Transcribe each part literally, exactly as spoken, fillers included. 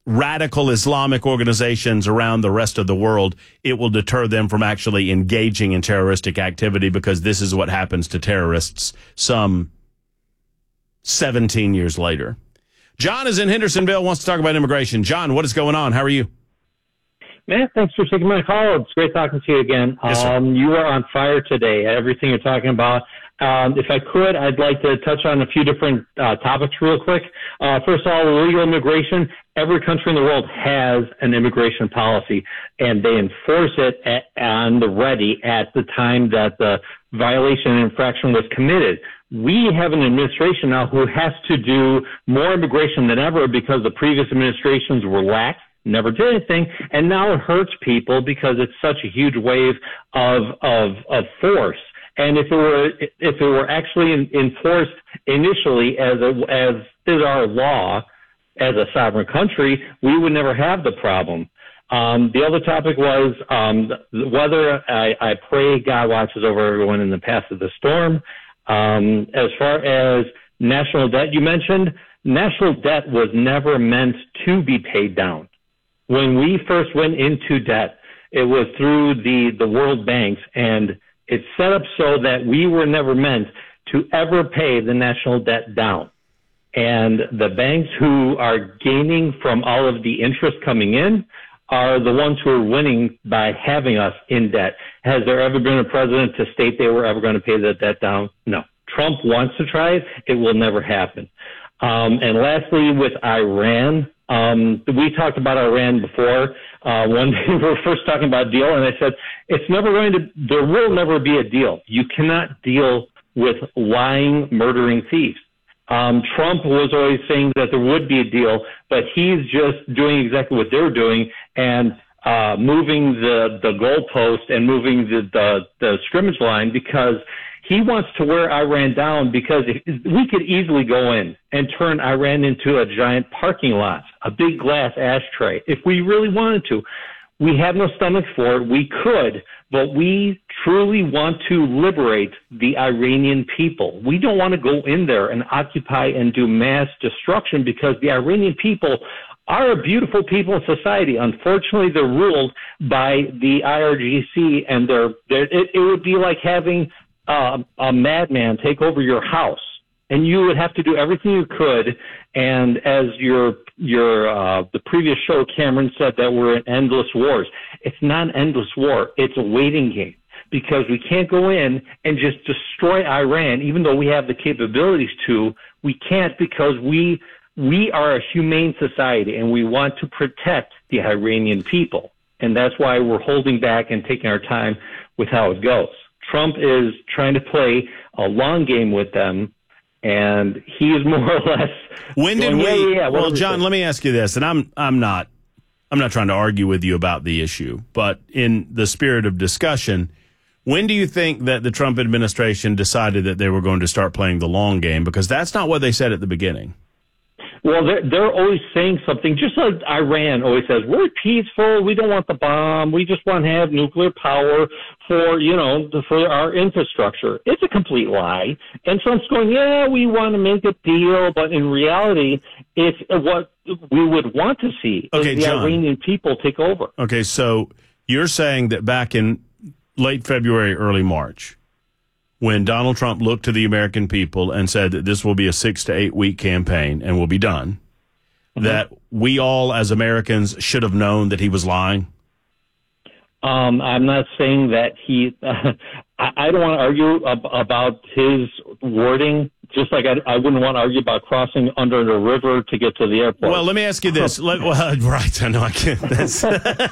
radical Islamic organizations around the rest of the world, it will deter them from actually engaging in terroristic activity, because this is what happens to terrorists some seventeen years later. John is in Hendersonville, wants to talk about immigration. John, what is going on? How are you? Man, thanks for taking my call. It's great talking to you again. Yes, um, you are on fire today, everything you're talking about. Um, if I could, I'd like to touch on a few different uh, topics real quick. Uh, first of all, illegal immigration. Every country in the world has an immigration policy, and they enforce it at, on the ready at the time that the violation and infraction was committed. We have an administration now who has to do more immigration than ever because the previous administrations were lax, never did anything, and now it hurts people because it's such a huge wave of of, of force. And if it were if it were actually enforced initially as a, as is our law as a sovereign country, we would never have the problem. Um, the other topic was um, the weather. I, I pray God watches over everyone in the path of the storm. Um, as far as national debt, you mentioned, national debt was never meant to be paid down. When we first went into debt, it was through the, the World Banks, and it's set up so that we were never meant to ever pay the national debt down. And the banks who are gaining from all of the interest coming in are the ones who are winning by having us in debt. Has there ever been a president to state they were ever going to pay that debt down? No. Trump wants to try it. It will never happen. Um, and lastly, with Iran, um, we talked about Iran before. Uh, one day we were first talking about a deal, and I said, it's never going to, there will never be a deal. You cannot deal with lying, murdering thieves. Um, Trump was always saying that there would be a deal, but he's just doing exactly what they're doing and uh, moving the, the goalpost and moving the, the, the scrimmage line because he wants to wear Iran down because we could easily go in and turn Iran into a giant parking lot, a big glass ashtray. If we really wanted to, we have no stomach for it. We could, but we truly want to liberate the Iranian people. We don't want to go in there and occupy and do mass destruction because the Iranian people are a beautiful people in society. Unfortunately, they're ruled by the I R G C, and they're, they're it, it would be like having uh, a madman take over your house. And you would have to do everything you could. And as your your uh, the previous show, Cameron said that we're in endless wars. It's not an endless war. It's a waiting game because we can't go in and just destroy Iran, even though we have the capabilities to. We can't because we we are a humane society and we want to protect the Iranian people. And that's why we're holding back and taking our time with how it goes. Trump is trying to play a long game with them. And he is more or less. When did going, we? Yeah, yeah, well, John, let me ask you this, and I'm I'm not I'm not trying to argue with you about the issue, but in the spirit of discussion, when do you think that the Trump administration decided that they were going to start playing the long game? Because that's not what they said at the beginning. Well, they're, they're always saying something, just like Iran always says, we're peaceful, we don't want the bomb, we just want to have nuclear power for, you know, for our infrastructure. It's a complete lie. And Trump's going, yeah, we want to make a deal, but in reality, it's what we would want to see okay, is the John. Iranian people take over. Okay, so you're saying that back in late February, early March, when Donald Trump looked to the American people and said that this will be a six to eight week campaign and will be done, mm-hmm. that we all as Americans should have known that he was lying? Um, I'm not saying that he, uh, I, I don't want to argue ab- about his wording, just like I, I wouldn't want to argue about crossing under the river to get to the airport. Well, let me ask you this. let, well, right, I know I can't. That's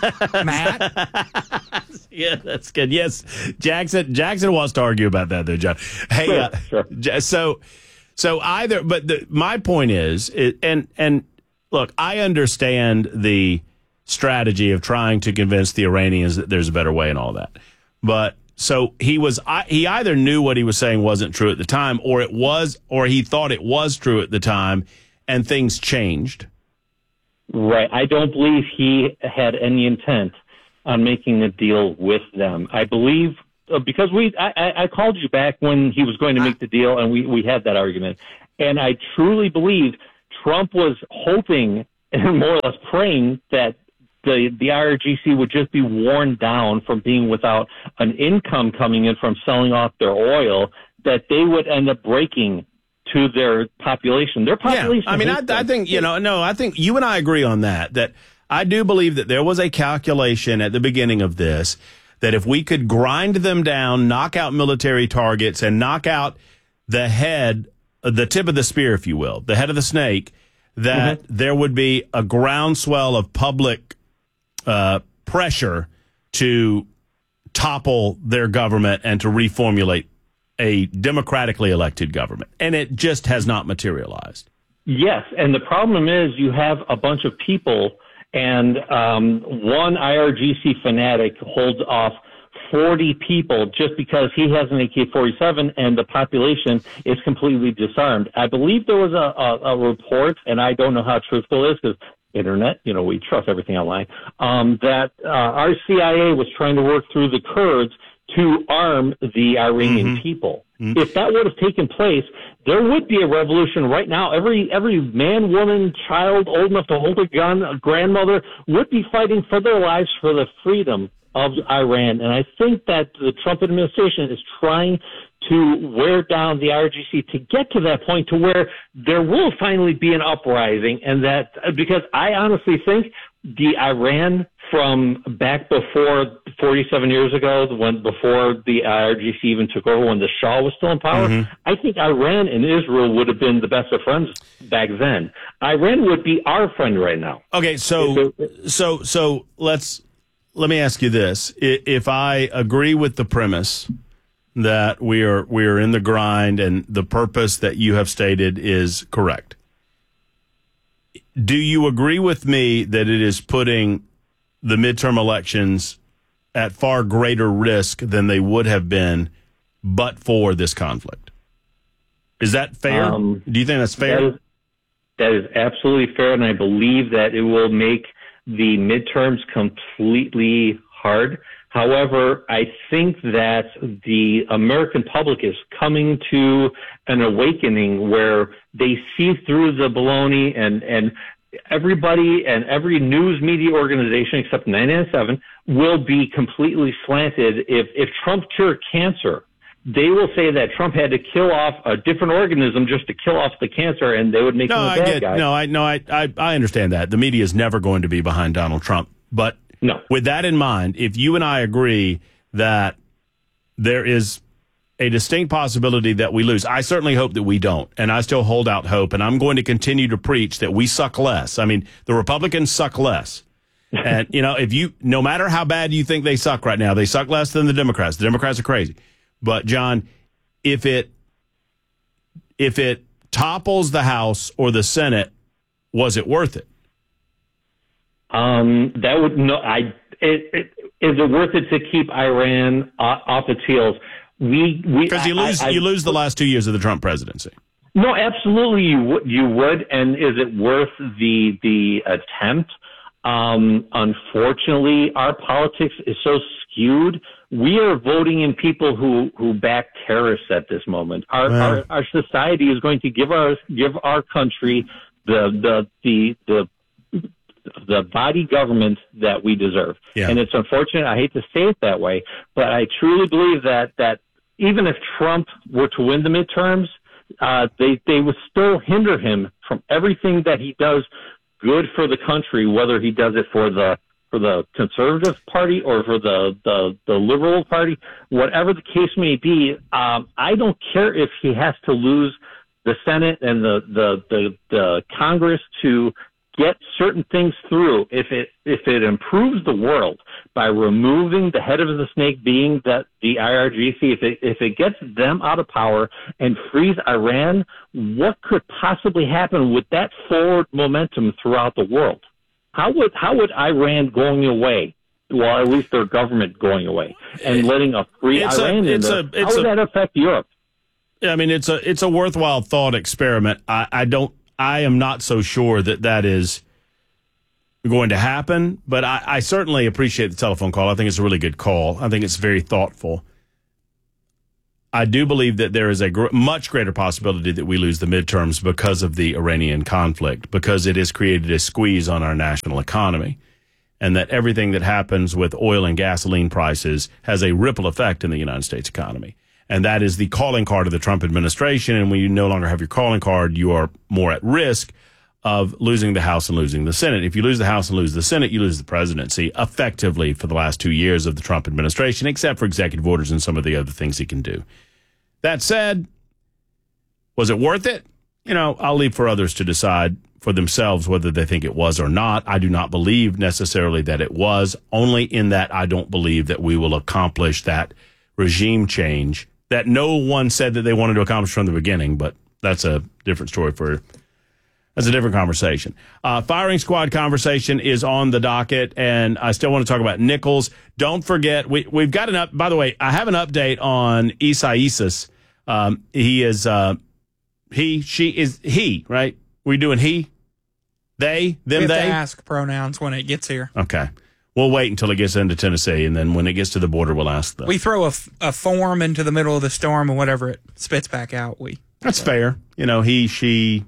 Matt? Yeah, that's good. Yes, Jackson Jackson wants to argue about that, though, John. Hey, sure, uh, sure. so so either, but the, my point is, it, and and look, I understand the strategy of trying to convince the Iranians that there's a better way and all that, but so he was I, he either knew what he was saying wasn't true at the time, or it was, or he thought it was true at the time, and things changed. Right. I don't believe he had any intent on making a deal with them. I believe uh, because we, I, I called you back when he was going to make the deal, and we, we had that argument. And I truly believe Trump was hoping and more or less praying that the the I R G C would just be worn down from being without an income coming in from selling off their oil, that they would end up breaking to their population. Their population. Yeah, I mean, I, I think, you know, no, I think you and I agree on that, that I do believe that there was a calculation at the beginning of this that if we could grind them down, knock out military targets, and knock out the head, the tip of the spear, if you will, the head of the snake, that mm-hmm. there would be a groundswell of public uh, pressure to topple their government and to reformulate a democratically elected government. And it just has not materialized. Yes, and the problem is you have a bunch of people, and um, one I R G C fanatic holds off forty people just because he has an A K forty-seven and the population is completely disarmed. I believe there was a, a, a report, and I don't know how truthful it is because internet, you know, we trust everything online, um, that uh, our C I A was trying to work through the Kurds to arm the Iranian mm-hmm. people. Mm-hmm. If that would have taken place, there would be a revolution right now. Every every man, woman, child old enough to hold a gun, a grandmother, would be fighting for their lives for the freedom of Iran. And I think that the Trump administration is trying to wear down the I R G C to get to that point to where there will finally be an uprising. And that, because I honestly think the Iran from back before forty-seven years ago, when before the I R G C even took over, when the Shah was still in power, mm-hmm. I think Iran and Israel would have been the best of friends back then. Iran would be our friend right now. Okay, so so so let's let me ask you this: if I agree with the premise that we are we are in the grind and the purpose that you have stated is correct, do you agree with me that it is putting the midterm elections at far greater risk than they would have been but for this conflict? Is that fair? Um, do you think that's fair? That is, that is absolutely fair, and I believe that it will make the midterms completely hard. However, I think that the American public is coming to an awakening where they see through the baloney, and, and everybody and every news media organization except nine nine seven will be completely slanted. If, if Trump cured cancer, they will say that Trump had to kill off a different organism just to kill off the cancer, and they would make no, him a I bad get, guy. No, I no, I, I I understand that. The media is never going to be behind Donald Trump. But no. With that in mind, if you and I agree that there is a distinct possibility that we lose, I certainly hope that we don't, and I still hold out hope, and I'm going to continue to preach that we suck less. I mean, the Republicans suck less. And, you know, if you, no matter how bad you think they suck right now, they suck less than the Democrats. The Democrats are crazy. But, John, if it if it topples the House or the Senate, was it worth it? Um, that would no. I it, it, is it worth it to keep Iran uh, off its heels? We we because you lose I, I, you lose the last two years of the Trump presidency. No, absolutely, you would you would. And is it worth the the attempt? Um, unfortunately, our politics is so skewed. We are voting in people who, who back terrorists at this moment. Our, wow. our our society is going to give our give our country the the the the the body government that we deserve. Yeah. And it's unfortunate. I hate to say it that way, but I truly believe that that even if Trump were to win the midterms, uh, they they would still hinder him from everything that he does good for the country, whether he does it for the for the conservative party or for the, the, the liberal party, whatever the case may be. Um, I don't care if he has to lose the Senate and the, the, the, the Congress to get certain things through. If it, if it improves the world by removing the head of the snake being that the I R G C, if it, if it gets them out of power and frees Iran, what could possibly happen with that forward momentum throughout the world? How would how would Iran going away, well, at least their government going away, and letting a free it's Iran a, in there, a, how would a, that affect Europe? I mean, it's a it's a worthwhile thought experiment. I, I don't I am not so sure that that is going to happen, but I, I certainly appreciate the telephone call. I think it's a really good call. I think it's very thoughtful. I do believe that there is a gr- much greater possibility that we lose the midterms because of the Iranian conflict, because it has created a squeeze on our national economy, and that everything that happens with oil and gasoline prices has a ripple effect in the United States economy. And that is the calling card of the Trump administration. And when you no longer have your calling card, you are more at risk of losing the House and losing the Senate. If you lose the House and lose the Senate, you lose the presidency effectively for the last two years of the Trump administration, except for executive orders and some of the other things he can do. That said, was it worth it? You know, I'll leave for others to decide for themselves whether they think it was or not. I do not believe necessarily that it was, only in that I don't believe that we will accomplish that regime change that no one said that they wanted to accomplish from the beginning, but that's a different story for That's a different conversation. Uh, firing squad conversation is on the docket, and I still want to talk about Nichols. Don't forget, we, we've got an up. By the way, I have an update on Isaias. Um, he is, uh, he, she is he, right? We doing he, they, them, we have they? to ask pronouns when it gets here. Okay. We'll wait until it gets into Tennessee, and then when it gets to the border, we'll ask them. We throw a, f- a form into the middle of the storm, and whatever it spits back out, we. That's fair. You know, he, she,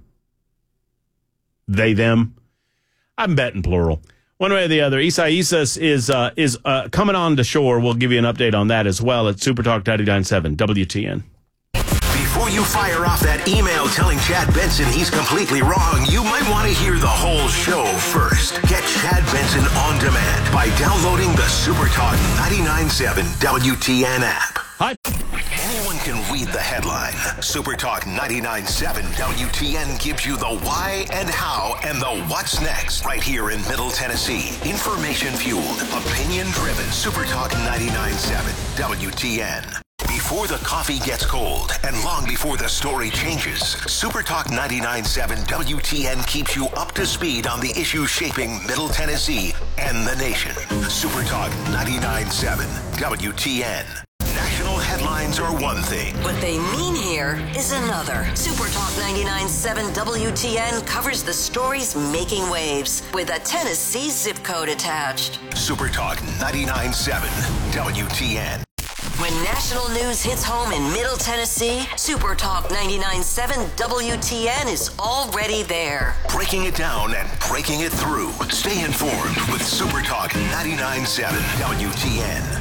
they, them. I'm betting plural. One way or the other. Isaias is uh, is uh, coming on to shore. We'll give you an update on that as well at Super Talk ninety-nine point seven W T N. Before you fire off that email telling Chad Benson he's completely wrong, you might want to hear the whole show first. Get Chad Benson on demand by downloading the Super Talk ninety-nine point seven W T N app. Hi. Anyone can read the headline. Super Talk ninety-nine point seven W T N gives you the why and how and the what's next right here in Middle Tennessee. Information fueled, opinion driven. Super Talk ninety-nine point seven W T N. Before the coffee gets cold and long before the story changes, Super Talk ninety-nine point seven W T N keeps you up to speed on the issues shaping Middle Tennessee and the nation. Super Talk ninety-nine point seven W T N. National headlines are one thing. What they mean here is another. Super Talk ninety-nine point seven W T N covers the stories making waves with a Tennessee zip code attached. Super Talk ninety-nine point seven W T N. When national news hits home in Middle Tennessee, Super Talk ninety-nine point seven W T N is already there. Breaking it down and breaking it through. Stay informed with Super Talk ninety-nine point seven W T N.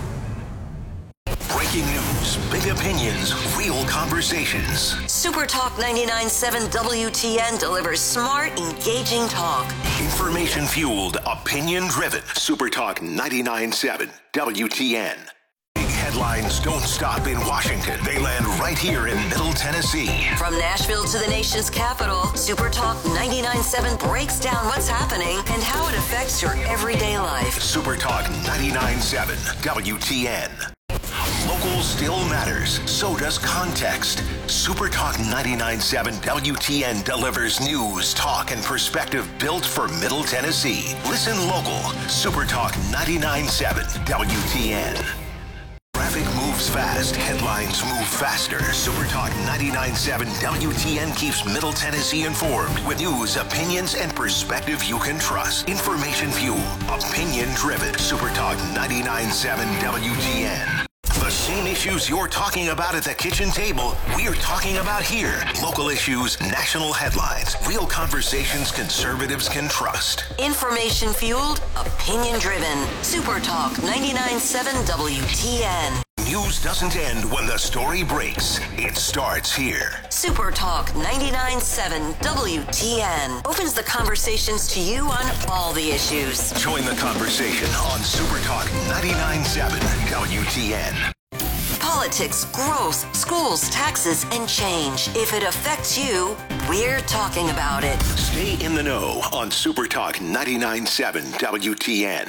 Breaking news, big opinions, real conversations. Super Talk ninety-nine point seven W T N delivers smart, engaging talk. Information fueled, opinion driven. Super Talk ninety-nine point seven W T N. Big headlines don't stop in Washington. They land right here in Middle Tennessee. From Nashville to the nation's capital, Super Talk ninety-nine point seven breaks down what's happening and how it affects your everyday life. Super Talk ninety-nine point seven W T N. Local still matters, so does context. Super Talk ninety-nine point seven W T N delivers news, talk, and perspective built for Middle Tennessee. Listen local. Super Talk ninety-nine point seven W T N. Traffic moves fast, headlines move faster. Super Talk ninety-nine point seven W T N keeps Middle Tennessee informed with news, opinions, and perspective you can trust. Information fueled, opinion driven. Super Talk ninety-nine point seven W T N. The same issues you're talking about at the kitchen table, we're talking about here. Local issues, national headlines, real conversations conservatives can trust. Information fueled, opinion driven. Super Talk ninety-nine point seven W T N. News doesn't end when the story breaks. It starts here. Super Talk ninety-nine point seven W T N opens the conversations to you on all the issues. Join the conversation on Super Talk ninety-nine point seven W T N. Politics, growth, schools, taxes, and change. If it affects you, we're talking about it. Stay in the know on Super Talk ninety-nine point seven W T N.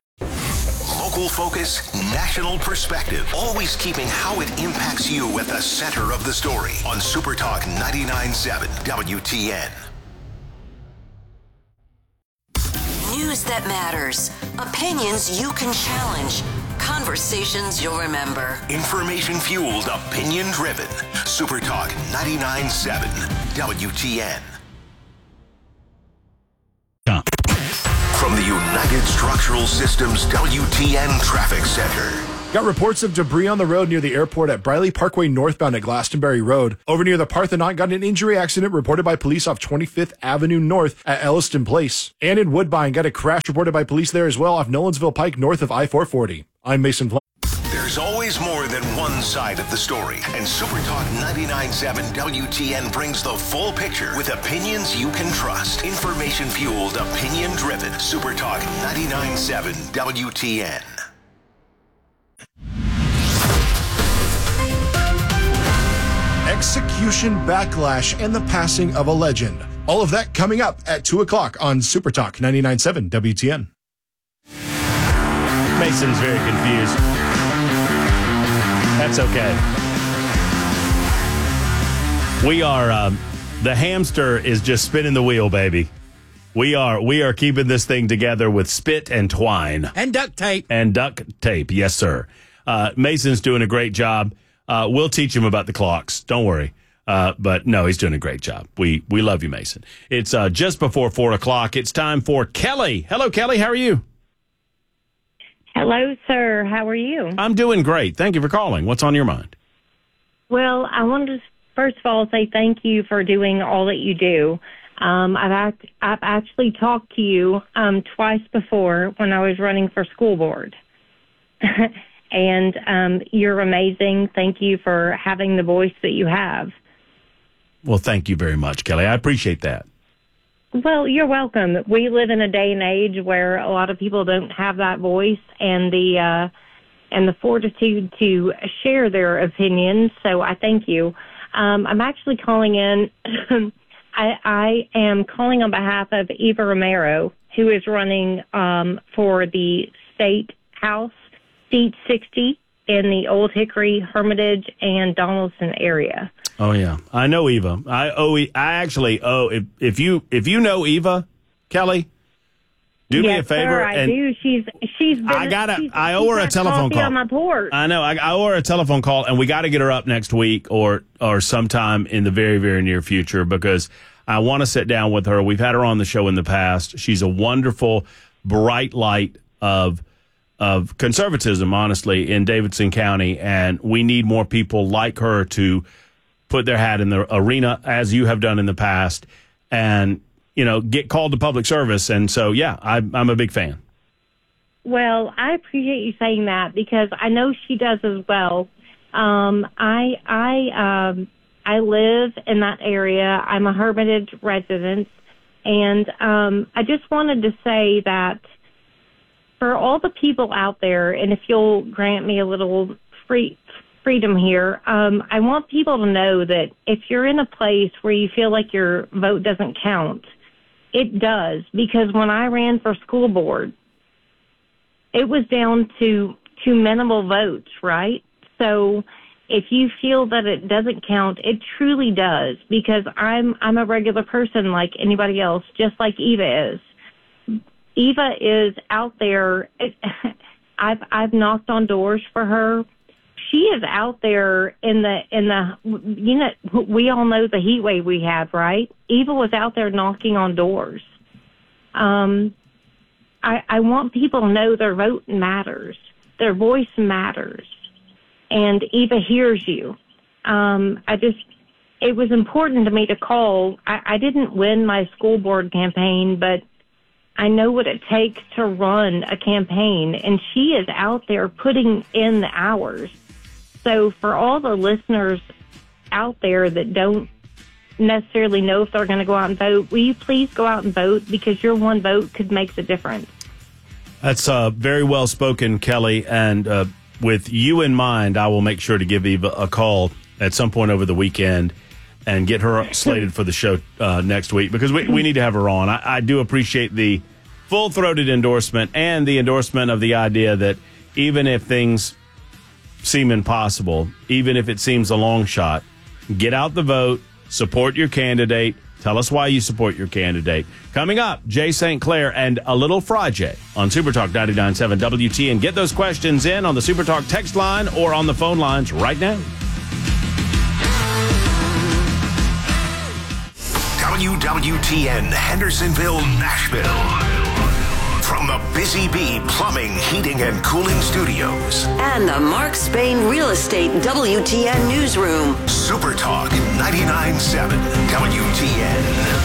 Local focus, national perspective, always keeping how it impacts you at the center of the story on Super Talk ninety-nine point seven W T N. News that matters, opinions you can challenge, conversations you'll remember. Information fueled, opinion driven. Super Talk ninety-nine point seven W T N. From the United Structural Systems W T N Traffic Center. Got reports of debris on the road near the airport at Briley Parkway northbound at Glastonbury Road. Over near the Parthenon, got an injury accident reported by police off twenty-fifth Avenue North at Elliston Place. And in Woodbine, got a crash reported by police there as well off Nolensville Pike north of I four forty. I'm Mason Flynn. There's always more than one side of the story, and Super Talk ninety-nine point seven W T N brings the full picture with opinions you can trust. Information-fueled, opinion-driven. Super Talk ninety-nine point seven W T N. Execution backlash and the passing of a legend. All of that coming up at two o'clock on Super Talk ninety-nine point seven W T N. Mason's very confused. That's okay. We are, um, the hamster is just spinning the wheel, baby. We are, we are keeping this thing together with spit and twine. And duct tape. And duct tape, yes, sir. Uh, Mason's doing a great job. Uh, we'll teach him about the clocks. Don't worry. Uh, but no, he's doing a great job. We we love you, Mason. It's uh, just before four o'clock. It's time for Kelly. Hello, Kelly. How are you? Hello, sir. How are you? I'm doing great. Thank you for calling. What's on your mind? Well, I wanted to first of all say thank you for doing all that you do. Um, I've act, I've actually talked to you um, twice before when I was running for school board. And um, you're amazing. Thank you for having the voice that you have. Well, thank you very much, Kelly. I appreciate that. Well, you're welcome. We live in a day and age where a lot of people don't have that voice and the uh, and the fortitude to share their opinions. So I thank you. Um, I'm actually calling in. I, I am calling on behalf of Eva Romero, who is running um, for the state house. Seat sixty in the Old Hickory, Hermitage, and Donaldson area. Oh yeah, I know Eva. I owe. I actually owe. If, if you if you know Eva, Kelly, do yes, me a favor. Sir, I and do. She's she's. Been, I gotta. She's, I owe her a telephone call. On my porch. I know. I, I owe her a telephone call, and we got to get her up next week or or sometime in the very very near future because I want to sit down with her. We've had her on the show in the past. She's a wonderful, bright light of. of conservatism, honestly, in Davidson County, and we need more people like her to put their hat in the arena, as you have done in the past, and, you know, get called to public service. And so, yeah, I, I'm a big fan. Well, I appreciate you saying that because I know she does as well. Um, I I um, I live in that area. I'm a Hermitage resident, and um, I just wanted to say that for all the people out there, and if you'll grant me a little free freedom here, um, I want people to know that if you're in a place where you feel like your vote doesn't count, it does. Because when I ran for school board, it was down to, to minimal votes, right? So if you feel that it doesn't count, it truly does. Because I'm I'm a regular person like anybody else, just like Eva is. Eva is out there. I've I've knocked on doors for her. She is out there in the in the you know we all know the heat wave we have, right? Eva was out there knocking on doors. Um, I I want people to know their vote matters, their voice matters, and Eva hears you. Um, I just it was important to me to call. I, I didn't win my school board campaign, but I know what it takes to run a campaign, and she is out there putting in the hours. So for all the listeners out there that don't necessarily know if they're going to go out and vote, will you please go out and vote because your one vote could make the difference. That's uh, very well spoken, Kelly. And uh, with you in mind, I will make sure to give Eva a call at some point over the weekend and get her slated for the show uh, next week because we, we need to have her on. I, I do appreciate the full-throated endorsement and the endorsement of the idea that even if things seem impossible, even if it seems a long shot, get out the vote, support your candidate, tell us why you support your candidate. Coming up, Jay Saint Clair and a little Fry-Jay on Supertalk ninety-nine point seven W T N. Get those questions in on the Supertalk text line or on the phone lines right now. W W T N Hendersonville, Nashville. From the Busy Bee Plumbing, Heating, and Cooling Studios. And the Mark Spain Real Estate W T N Newsroom. Super Talk ninety-nine point seven W T N.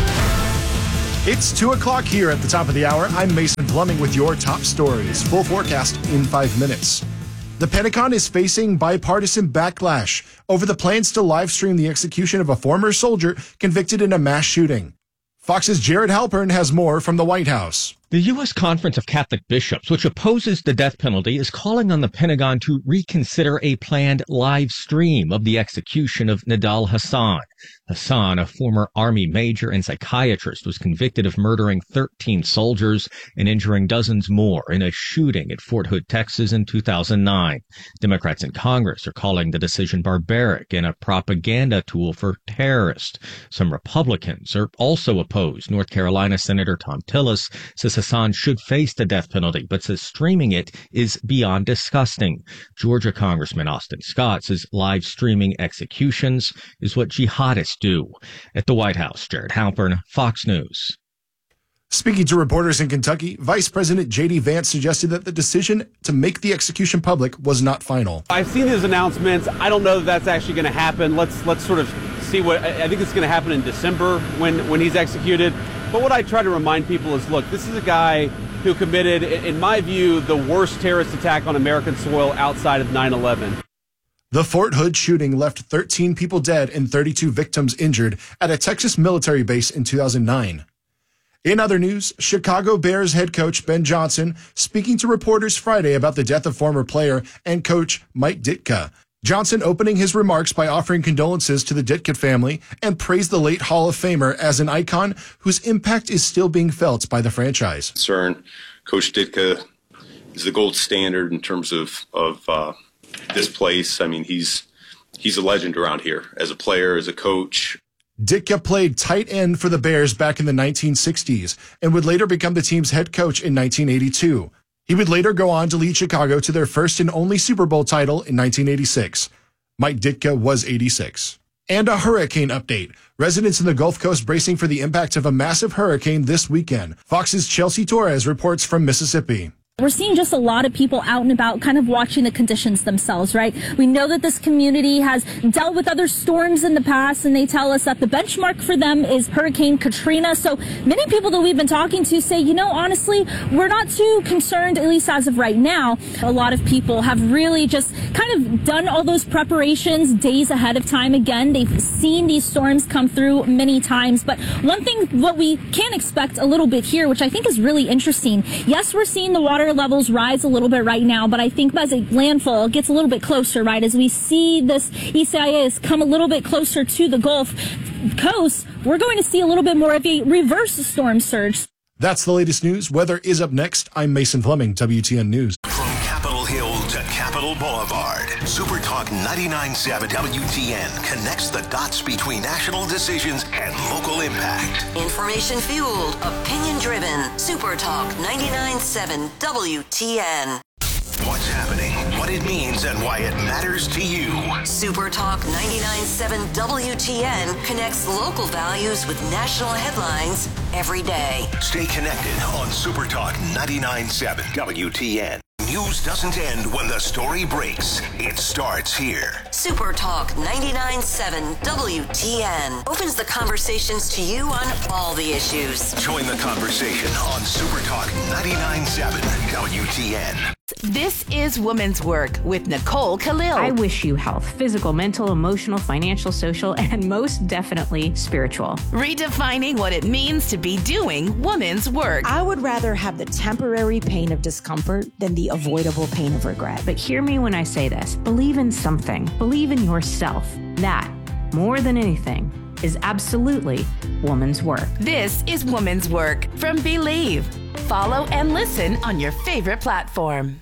It's two o'clock here at the top of the hour. I'm Mason Plumbing with your top stories. Full forecast in five minutes. The Pentagon is facing bipartisan backlash over the plans to live stream the execution of a former soldier convicted in a mass shooting. Fox's Jared Halpern has more from the White House. The U S Conference of Catholic Bishops, which opposes the death penalty, is calling on the Pentagon to reconsider a planned live stream of the execution of Nidal Hasan. Hasan, a former Army major and psychiatrist, was convicted of murdering thirteen soldiers and injuring dozens more in a shooting at Fort Hood, Texas in two thousand nine. Democrats in Congress are calling the decision barbaric and a propaganda tool for terrorists. Some Republicans are also opposed. North Carolina Senator Tom Tillis says Hasan should face the death penalty, but says streaming it is beyond disgusting. Georgia Congressman Austin Scott says live streaming executions is what jihadists do. At the White House, Jared Halpern, Fox News. Speaking to reporters in Kentucky, Vice President J D Vance suggested that the decision to make the execution public was not final. I've seen his announcements. I don't know that that's actually going to happen. Let's let's sort of see what I think it's going to happen in December when when he's executed. But what I try to remind people is, look, this is a guy who committed, in my view, the worst terrorist attack on American soil outside of nine eleven. The Fort Hood shooting left thirteen people dead and thirty-two victims injured at a Texas military base in two thousand nine. In other news, Chicago Bears head coach Ben Johnson speaking to reporters Friday about the death of former player and coach Mike Ditka. Johnson opening his remarks by offering condolences to the Ditka family and praised the late Hall of Famer as an icon whose impact is still being felt by the franchise. Concern, Coach Ditka is the gold standard in terms of of uh, this place. I mean, he's he's a legend around here as a player, as a coach. Ditka played tight end for the Bears back in the nineteen sixties and would later become the team's head coach in nineteen eighty-two. He would later go on to lead Chicago to their first and only Super Bowl title in nineteen eighty-six. Mike Ditka was eighty-six. And a hurricane update. Residents in the Gulf Coast bracing for the impact of a massive hurricane this weekend. Fox's Chelsea Torres reports from Mississippi. We're seeing just a lot of people out and about kind of watching the conditions themselves, right? We know that this community has dealt with other storms in the past, and they tell us that the benchmark for them is Hurricane Katrina. So many people that we've been talking to say, you know, honestly, we're not too concerned, at least as of right now. A lot of people have really just kind of done all those preparations days ahead of time. Again, they've seen these storms come through many times. But one thing, what we can expect a little bit here, which I think is really interesting. Yes, we're seeing the water levels rise a little bit right now, but I think as a landfall gets a little bit closer, right, as we see this E C I S come a little bit closer to the Gulf Coast, we're going to see a little bit more of a reverse storm surge. That's the latest news. Weather is up next. I'm Mason Fleming, W T N News. From Capitol Hill to Capitol Boulevard, Super Talk ninety-nine point seven W T N connects the dots between national decisions and local impact. Information fueled, opinion driven. Super Talk ninety-nine point seven W T N. What's happening, what it means, and why it matters to you. Super Talk ninety-nine point seven W T N connects local values with national headlines every day. Stay connected on Super Talk ninety-nine point seven W T N. News doesn't end when the story breaks. It starts here. Super Talk ninety-nine point seven W T N opens the conversations to you on all the issues. Join the conversation on Super Talk ninety-nine point seven W T N. This is Women's Work with Nicole Khalil. I wish you health, physical, mental, emotional, financial, social, and most definitely spiritual. Redefining what it means to be doing women's work. I would rather have the temporary pain of discomfort than the avoidable pain of regret. But hear me when I say this. Believe in something. Believe in yourself. That, more than anything, is absolutely woman's work. This is Woman's Work from Believe. Follow and listen on your favorite platform.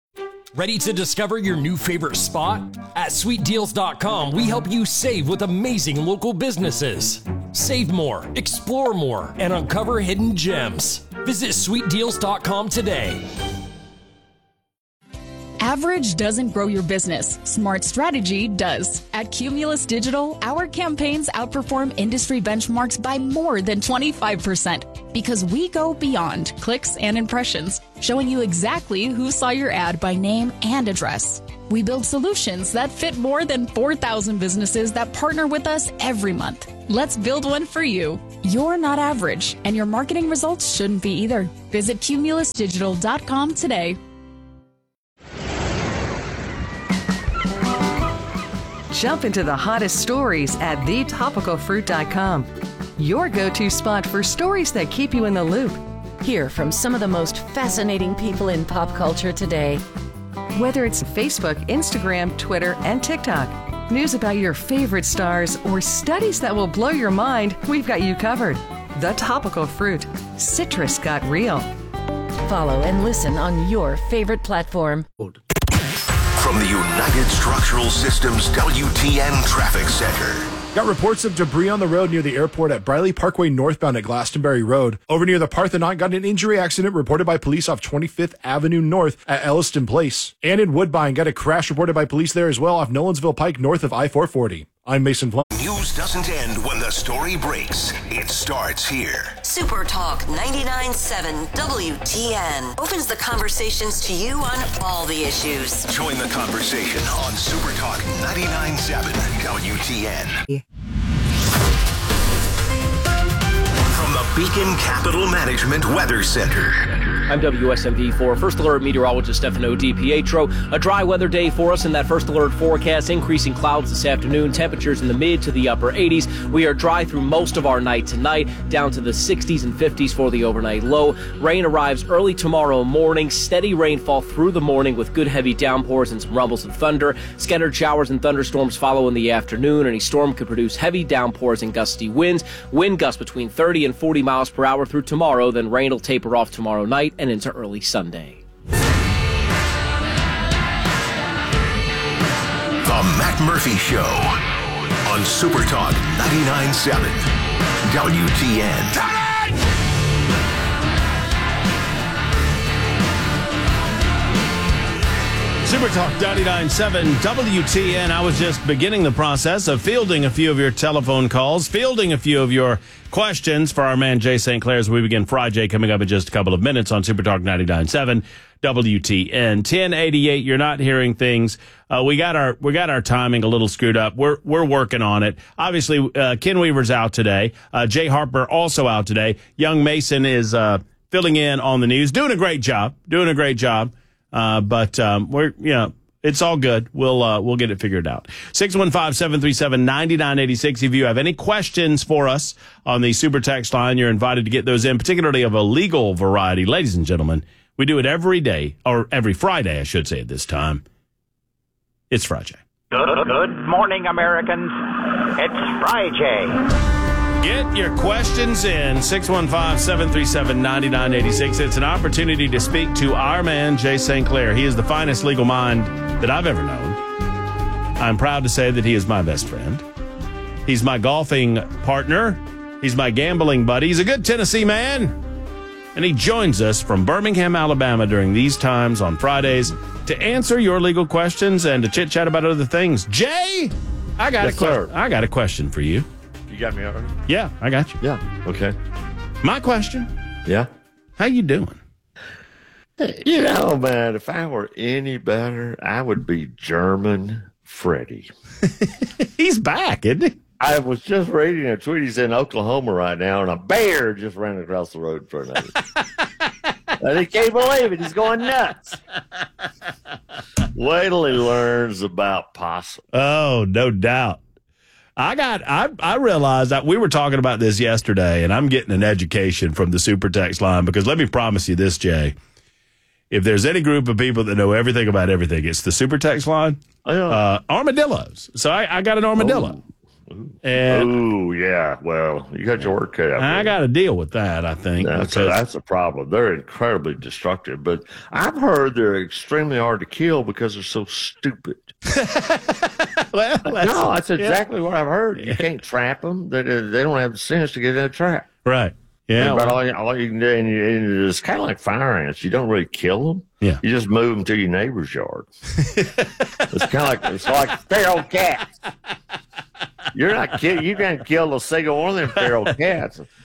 Ready to discover your new favorite spot? At sweet deals dot com, we help you save with amazing local businesses. Save more, explore more, and uncover hidden gems. Visit sweet deals dot com today. Average doesn't grow your business. Smart strategy does. At Cumulus Digital, our campaigns outperform industry benchmarks by more than twenty-five percent. Because we go beyond clicks and impressions, showing you exactly who saw your ad by name and address. We build solutions that fit more than four thousand businesses that partner with us every month. Let's build one for you. You're not average, and your marketing results shouldn't be either. Visit cumulus digital dot com today. Jump into the hottest stories at the topical fruit dot com. Your go-to spot for stories that keep you in the loop. Hear from some of the most fascinating people in pop culture today. Whether it's Facebook, Instagram, Twitter, and TikTok, news about your favorite stars, or studies that will blow your mind, we've got you covered. The Topical Fruit. Citrus got real. Follow and listen on your favorite platform. From the United Structural Systems W T N Traffic Center. Got reports of debris on the road near the airport at Briley Parkway northbound at Glastonbury Road. Over near the Parthenon, got an injury accident reported by police off twenty-fifth Avenue North at Elliston Place. And in Woodbine, got a crash reported by police there as well off Nolensville Pike north of I four forty. I'm Mason Flum. News doesn't end when the story breaks. It starts here. Super Talk ninety-nine point seven W T N opens the conversations to you on all the issues. Join the conversation on Super Talk ninety-nine point seven W T N. From the Beacon Capital Management Weather Center. I'm W S M V four First Alert meteorologist Stefano DiPietro. A dry weather day for us in that First Alert forecast. Increasing clouds this afternoon. Temperatures in the mid to the upper eighties. We are dry through most of our night tonight, down to the sixties and fifties for the overnight low. Rain arrives early tomorrow morning. Steady rainfall through the morning with good heavy downpours and some rumbles and thunder. Scattered showers and thunderstorms follow in the afternoon. Any storm could produce heavy downpours and gusty winds. Wind gusts between thirty and forty miles per hour through tomorrow. Then rain will taper off tomorrow night and into early Sunday. The Matt Murphy Show on Super Talk ninety-nine point seven W T N. Super Talk ninety-nine point seven W T N. I was just beginning the process of fielding a few of your telephone calls, fielding a few of your questions for our man Jay Saint Clair as we begin Friday, coming up in just a couple of minutes on Super Talk ninety-nine point seven W T N. ten eighty-eight, you're not hearing things. Uh, we got our we got our timing a little screwed up. We're we're working on it. Obviously, uh, Ken Weaver's out today. Uh, Jay Harper also out today. Young Mason is uh, filling in on the news, doing a great job, doing a great job. Uh, but um, we're, you know, it's all good. We'll uh, we'll get it figured out. six one five, seven three seven, nine nine eight six. If you have any questions for us on the Super Text line, you're invited to get those in, particularly of a legal variety. Ladies and gentlemen, we do it every day, or every Friday, I should say at this time. It's Friday. Good, good morning, Americans. It's Friday. Get your questions in. six one five, seven three seven, nine nine eight six. It's an opportunity to speak to our man, Jay Saint Clair. He is the finest legal mind that I've ever known. I'm proud to say that he is my best friend. He's my golfing partner. He's my gambling buddy. He's a good Tennessee man. And he joins us from Birmingham, Alabama during these times on Fridays to answer your legal questions and to chit-chat about other things. Jay, I got, yes, a, que- I got a question for you. You got me already? Yeah, I got you. Yeah, okay. My question. Yeah? How you doing? You know, man, if I were any better, I would be German Freddie. He's back, isn't he? I was just reading a tweet. He's in Oklahoma right now, and a bear just ran across the road in front of him. And he can't believe it. He's going nuts. Wait till he learns about possum. Oh, no doubt. I got. I I realized that we were talking about this yesterday, and I'm getting an education from the Super Text line because let me promise you this, Jay. If there's any group of people that know everything about everything, it's the Super Text line. Oh, yeah. Uh, armadillos. So I, I got an armadillo. Oh, yeah. Well, you got your work cut out. I got to deal with that, I think. That's, a, that's a problem. They're incredibly destructive. But I've heard they're extremely hard to kill because they're so stupid. well, that's, no, that's exactly yeah. what I've heard. You can't trap them. They, they don't have the sense to get in a trap. Right. Yeah. But well, all, you, all you can do, and, you, and it's kind of like fire ants. You don't really kill them. Yeah. You just move them to your neighbor's yard. It's kind of like it's like feral cats. You're not kidding. You can't kill a single one of them feral cats.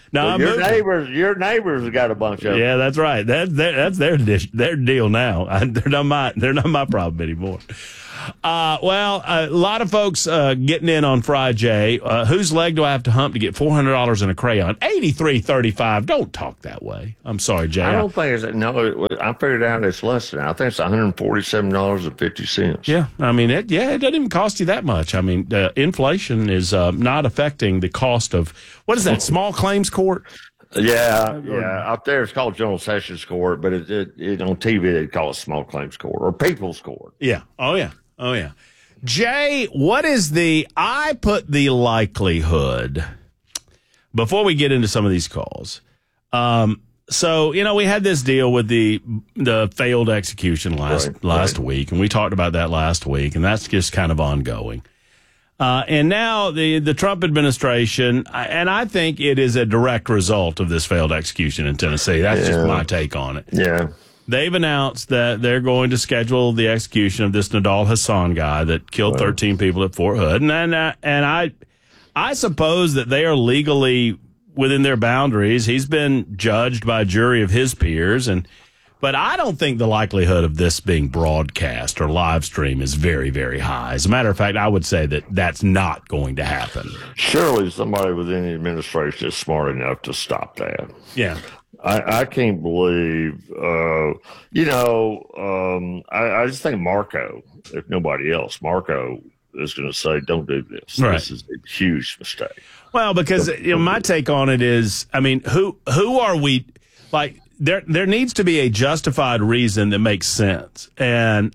No, Well, I'm your moving. neighbors, your neighbors have got a bunch of them. Yeah, that's right. That, that that's their dish, their deal now. I, they're not my they're not my problem anymore. Uh, well, a lot of folks uh, getting in on Fry J. Uh, whose leg do I have to hump to get four hundred dollars in a crayon? eighty-three thirty-five. Don't talk that way. I'm sorry, Jay. I don't think it's no. It was, I figured out it's less than. I think it's one hundred forty-seven dollars and fifty cents. Yeah, I mean, it, yeah, it doesn't even cost you that much. I mean, uh, inflation is uh, not affecting the cost of what is that? Small claims court. Yeah, yeah. Up there, it's called General Sessions Court, but it, it, it on T V they call it Small Claims Court or People's Court. Yeah. Oh yeah. Oh yeah. Jay, what is the? I put the likelihood before we get into some of these calls. Um, so you know, we had this deal with the the failed execution last Right, last right. week, and we talked about that last week, and that's just kind of ongoing. Uh, and now the, the Trump administration, and I think it is a direct result of this failed execution in Tennessee. That's Yeah. just my take on it. Yeah. They've announced that they're going to schedule the execution of this Nadal Hassan guy that killed Right. thirteen people at Fort Hood. And, and, uh, and I, I suppose that they are legally within their boundaries. He's been judged by a jury of his peers, and but I don't think the likelihood of this being broadcast or live stream is very, very high. As a matter of fact, I would say that that's not going to happen. Surely somebody within the administration is smart enough to stop that. Yeah. I, I can't believe, uh, you know, um, I, I just think Marco, if nobody else, Marco is going to say, don't do this. Right. This is a huge mistake. Well, because you know, my take on it is, I mean, who who are we? Like, there there needs to be a justified reason that makes sense, and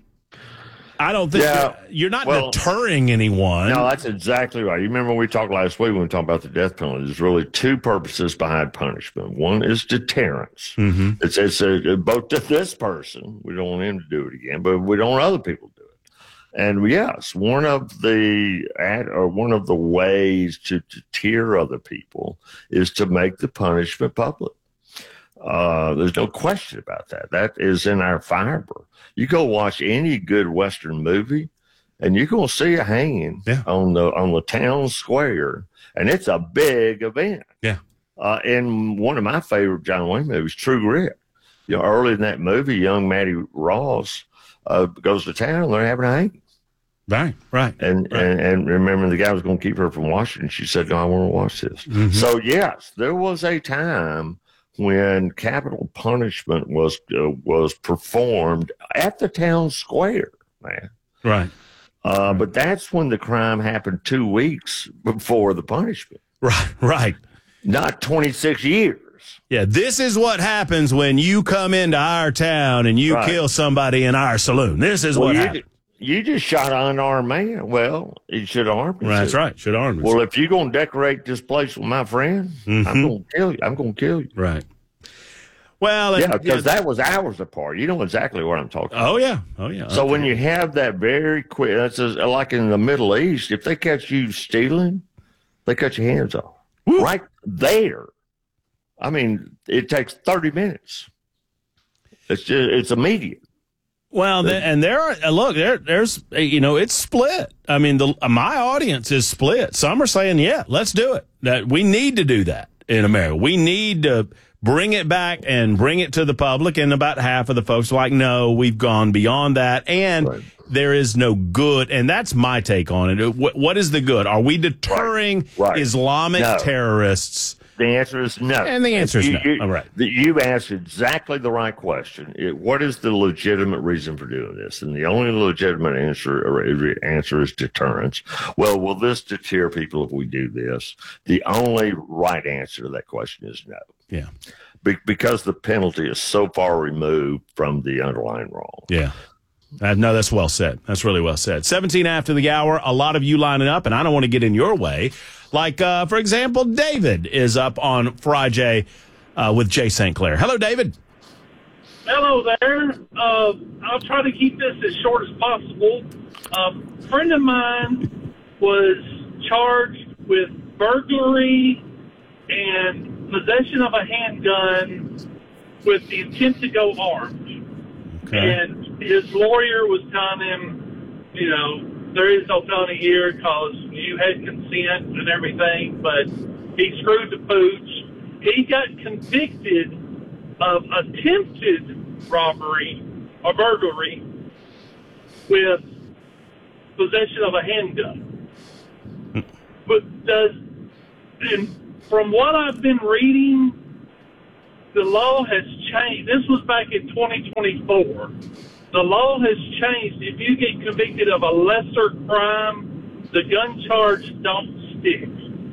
I don't think Yeah. you're, you're not Well, deterring anyone. No, that's exactly right. You remember when we talked last week when we talked about the death penalty? There's really two purposes behind punishment. One is deterrence. Mm-hmm. It's it's a, both to this person. We don't want him to do it again, but we don't want other people to do it. And yes, one of the ad, or one of the ways to deter other people is to make the punishment public. Uh, there's no question about that. That is in our fiber. You go watch any good Western movie, and you're going to see a hanging Yeah. on the on the town square, and it's a big event. Yeah. Uh, and one of my favorite John Wayne movies, True Grit. You know, early in that movie, young Matty Ross uh, goes to town, and they're having a hanging. Right, right. And, right. and and remember, the guy was going to keep her from watching. She said, "No, I want to watch this." Mm-hmm. So yes, there was a time when capital punishment was uh, was performed at the town square, man. Right. Uh, but that's when the crime happened two weeks before the punishment. Right, right. Not twenty-six years. Yeah, this is what happens when you come into our town and you Right. kill somebody in our saloon. This is Well, what you, happens. you just shot an unarmed man. Well, he should arm himself. That's right. Should arm himself. Well, if you're going to decorate this place with my friend, Mhm. I'm going to kill you. I'm going to kill you. Right. Well, Yeah, and- because that was hours apart. You know exactly what I'm talking about. Oh yeah. Oh yeah. So Okay. when you have that very quick, that's just like in the Middle East, if they catch you stealing, they cut your hands off. Right there. I mean, it takes thirty minutes. It's just, it's immediate. Well, the, and there are uh, look there. There's uh, you know it's split. I mean, the uh, my audience is split. Some are saying, yeah, let's do it. That we need to do that in America. We need to bring it back and bring it to the public. And about half of the folks are like, no, we've gone beyond that, and Right. there is no good. And that's my take on it. What, what is the good? Are we deterring Right. Islamic No. terrorists? The answer is no. And the answer is You- no. you- All right. the- You've asked exactly the right question. It, what is the legitimate reason for doing this? And the only legitimate answer or answer is deterrence. Well, will this deter people if we do this? The only right answer to that question is no. Yeah. Be- because the penalty is so far removed from the underlying wrong. Yeah. Uh, no, that's well said. That's really well said. seventeen after the hour, a lot of you lining up, and I don't want to get in your way. Like, uh, for example, David is up on Friday uh, with Jay Saint Clair. Hello, David. Hello there. Uh, I'll try to keep this as short as possible. A friend of mine was charged with burglary and possession of a handgun with the intent to go armed. Okay. And his lawyer was telling him, you know, there is no felony here because you had consent and everything, but he screwed the pooch he got convicted of attempted robbery or burglary with possession of a handgun. But does, and from what I've been reading, the law has changed. This was back in twenty twenty-four. The law has changed. If you get convicted of a lesser crime, the gun charge don't stick.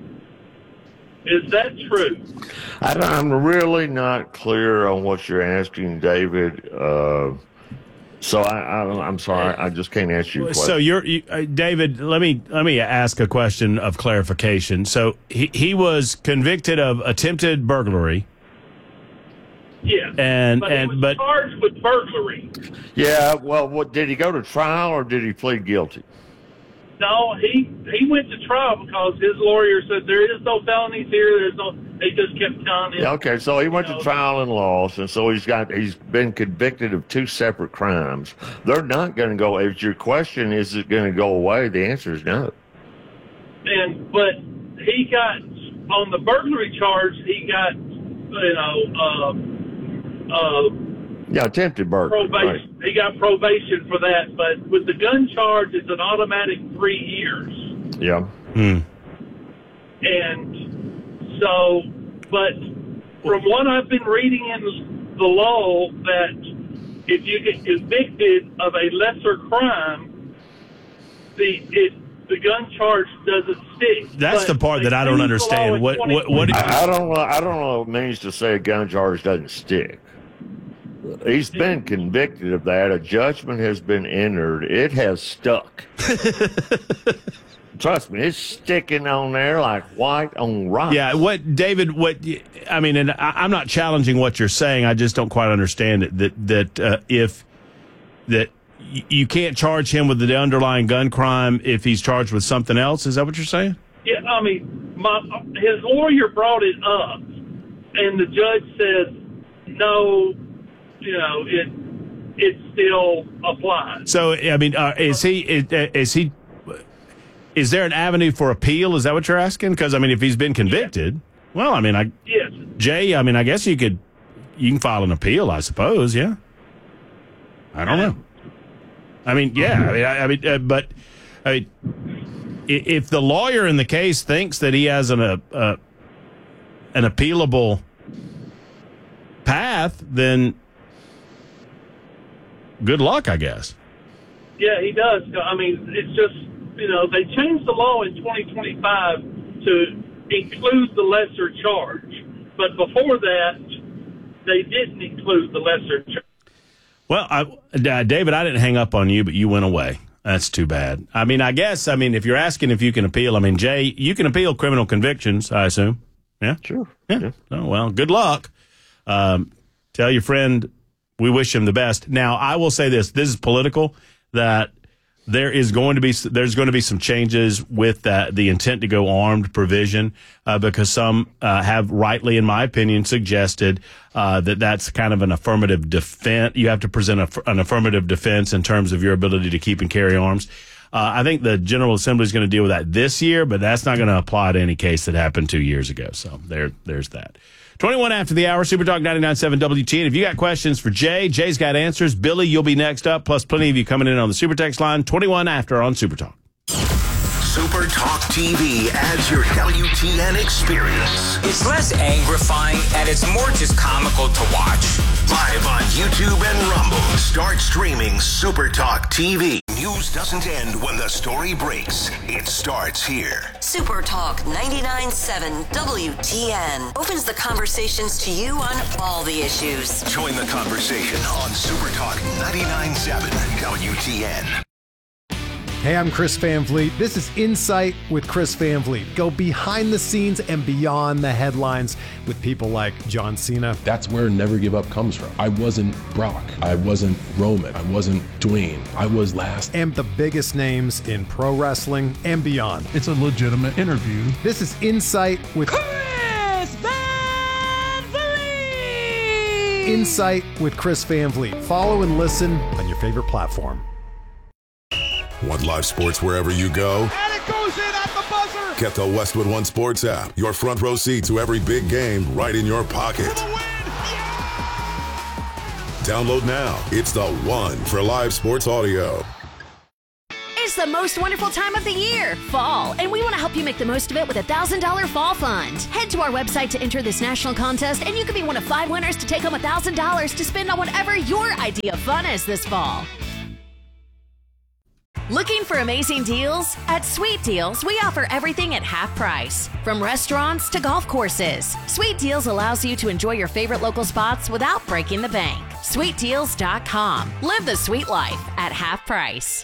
Is that true? I, I'm really not clear on what you're asking, David. Uh, so I, I, I'm sorry, I just can't answer your question. So you're, you, uh, David. Let me let me ask a question of clarification. So he he was convicted of attempted burglary. Yeah, and but and he was but charged with burglary. Yeah, well, what did he go to trial or did he plead guilty? No, he he went to trial because his lawyer said there is no felonies here. There's no. They just kept telling him. Yeah, okay, so he went you to know, trial and lost, and so he's got he's been convicted of two separate crimes. They're not going to go. If your question is it going to go away, the answer is no. And but he got on the burglary charge. He got you know. Uh, Uh, Yeah, attempted burglary. probation. Right. He got probation for that, but with the gun charge, it's an automatic three years. Yeah. Hmm. And so, but from what I've been reading in the law, that if you get convicted of a lesser crime, the it the gun charge doesn't stick. That's But the part they that I don't changed the law understand. in What what what? I, I don't know. I don't know what it means to say a gun charge doesn't stick. He's been convicted of that. A judgment has been entered. It has stuck. Trust me, it's sticking on there like white on rock. Yeah, what David? What I mean, and I, I'm not challenging what you're saying. I just don't quite understand it. That that uh, if that y- you can't charge him with the underlying gun crime if he's charged with something else. Is that what you're saying? Yeah, I mean, my his lawyer brought it up, and the judge said, no, you know, it it still applies. So I mean, uh, is he is, is he is there an avenue for appeal? Is that what you're asking? Because I mean, if he's been convicted, yeah. well, I mean, I yes, Jay, I mean, I guess you could you can file an appeal, I suppose. Yeah, I don't know. I mean, yeah, I mean, I, I mean, uh, but I mean, if the lawyer in the case thinks that he has an uh, uh, an appealable path, then good luck, I guess. Yeah, he does. I mean, it's just, you know, they changed the law in twenty twenty-five to include the lesser charge. But before that, they didn't include the lesser charge. Well, I, uh, David, I didn't hang up on you, but you went away. That's too bad. I mean, I guess, I mean, if you're asking if you can appeal, I mean, Jay, you can appeal criminal convictions, I assume. Yeah? Sure. Yeah. yeah. Oh, well, good luck. Um, tell your friend we wish him the best. Now, I will say this. This is political, that there is going to be there's going to be some changes with that, the intent to go armed provision, uh, because some uh, have rightly, in my opinion, suggested uh, that that's kind of an affirmative defense. You have to present a, an affirmative defense in terms of your ability to keep and carry arms. Uh, I think the General Assembly is going to deal with that this year, but that's not going to apply to any case that happened two years ago. So there, there's that. twenty-one after the hour, Super Talk ninety-nine point seven W T N. If you got questions for Jay, Jay's got answers. Billy, you'll be next up, plus plenty of you coming in on the Super Text line. twenty-one after on Super Talk. Super Talk T V adds your W T N experience. It's less angrifying and it's more just comical to watch. Live on YouTube and Rumble. Start streaming Super Talk T V. News doesn't end when the story breaks. It starts here. Super Talk ninety-nine point seven W T N opens the conversations to you on all the issues. Join the conversation on Super Talk ninety-nine point seven W T N. Hey, I'm Chris Van Vliet. This is Insight with Chris Van Vliet. Go behind the scenes and beyond the headlines with people like John Cena. That's where Never Give Up comes from. I wasn't Brock. I wasn't Roman. I wasn't Dwayne. I was last. And the biggest names in pro wrestling and beyond. It's a legitimate interview. This is Insight with Chris Van Vliet. Insight with Chris Van Vliet. Follow and listen on your favorite platform. Want live sports wherever you go? And it goes in at the buzzer! buzzer. Get the Westwood One Sports app. Your front row seat to every big game right in your pocket. Download now. It's the one for live sports audio. It's the most wonderful time of the year, fall, and we want to help you make the most of it with a one thousand dollars fall fund. Head to our website to enter this national contest, and you could be one of five winners to take home one thousand dollars to spend on whatever your idea of fun is this fall. Looking for amazing deals? At Sweet Deals, we offer everything at half price. From restaurants to golf courses, Sweet Deals allows you to enjoy your favorite local spots without breaking the bank. sweet deals dot com. Live the sweet life at half price.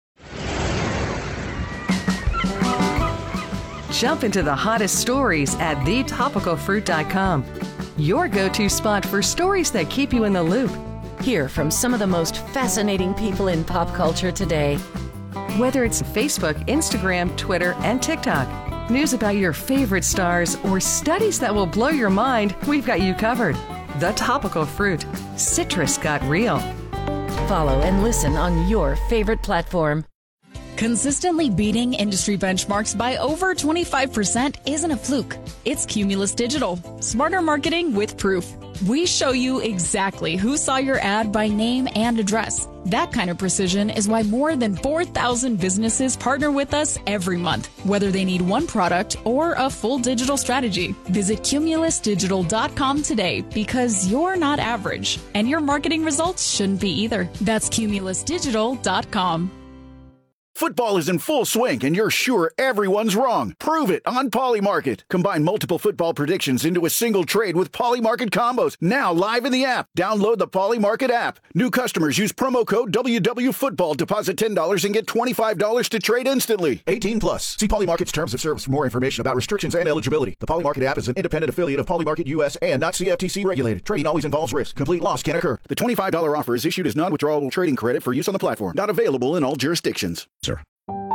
Jump into the hottest stories at the topical fruit dot com. Your go-to spot for stories that keep you in the loop. Hear from some of the most fascinating people in pop culture today. Whether it's Facebook, Instagram, Twitter, and TikTok, news about your favorite stars, or studies that will blow your mind, we've got you covered. The Topical Fruit. Citrus got real. Follow and listen on your favorite platform. Consistently beating industry benchmarks by over twenty-five percent isn't a fluke. It's Cumulus Digital. Smarter marketing with proof. We show you exactly who saw your ad by name and address. That kind of precision is why more than four thousand businesses partner with us every month, whether they need one product or a full digital strategy. Visit cumulus digital dot com today because you're not average, and your marketing results shouldn't be either. That's cumulus digital dot com. Football is in full swing, and you're sure everyone's wrong. Prove it on Polymarket. Combine multiple football predictions into a single trade with Polymarket combos. Now live in the app. Download the Polymarket app. New customers use promo code W W Football. Deposit ten dollars and get twenty-five dollars to trade instantly. eighteen plus. See Polymarket's terms of service for more information about restrictions and eligibility. The Polymarket app is an independent affiliate of Polymarket U S and not C F T C regulated. Trading always involves risk. Complete loss can occur. The twenty-five dollars offer is issued as non-withdrawable trading credit for use on the platform. Not available in all jurisdictions. Sir.